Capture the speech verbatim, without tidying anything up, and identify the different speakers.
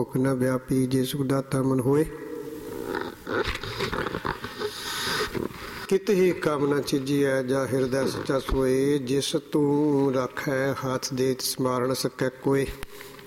Speaker 1: ਮੁਖ ਨ ਵਿਆਪੀ ਜੇ ਸੁਖਦਾਤਾ ਮਨ ਹੋਏ। ਕਿਤੇ ਹੀ ਕੰਮ ਨਾ ਚੀਜੀਐ ਜਾ ਹਿਰਦੈ ਸੱਚਾ ਸੋਏ। ਜਿਸ ਤੂੰ ਰੱਖੈ ਹੱਥ ਦੇ ਤਿਸ ਮਾਰ ਨ ਸਕੈ ਕੋਏ।